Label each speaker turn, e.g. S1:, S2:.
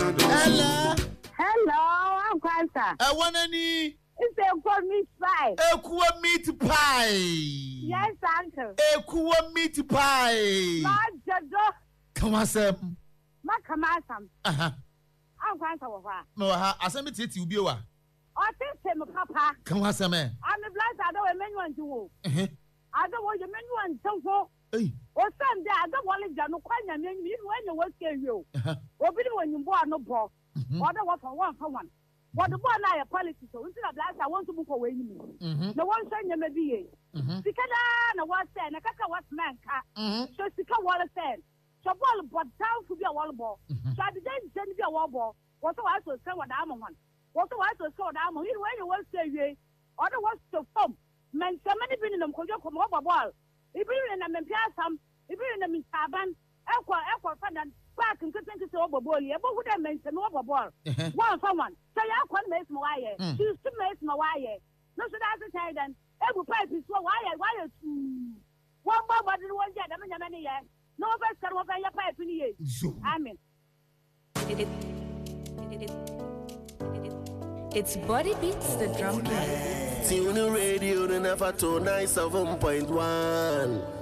S1: Hello.
S2: Hello, I'm Kwanta.
S1: I want any.
S2: It's a meat pie.
S1: Equa meat pie.
S2: Yes, uncle.
S1: Equa meat pie.
S2: Not Jado.
S1: Come on, Sam.
S2: Makamasam. I'm Kwanta.
S1: No, I send it to you.
S2: Or take him, Papa.
S1: Come on, Sam.
S2: I'm the blind. I don't want you. I don't want your menu and so forth. Or Sunday, I don't want to know quite a menu when you work here. You or be when you bought no ball. Or the one for one. What the one I apologize so instead of that I want to move away me. No one saying you may be Sikana no what saying a kaka what man so Sika wall said. So ball but down to be a wall ball. So I didn't send be a wall ball. What so I was say what I'm on. What so I was so down when you want to say other was to form. Men so many been in them could come over ball. If you in a mempiasam, if you in a misaban, equa fan back and continue to over ball, but who then mention over ball. One someone, so you can't make my wire. She's to make my wire. No, so that's the time then. Every pipe is so wire. One more, but it was yet. I mean, many years. No best can open your pipe in the I mean,
S3: it's Body Beats the drum beat.
S4: Tune radio, the never to 97.1.